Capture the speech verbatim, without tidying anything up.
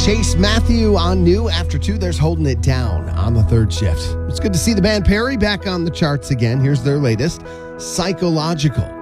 Chase Matthew on new after two. There's Holding It Down on the third shift. It's good to see the band Perry back on the charts again. Here's their latest, Psychological.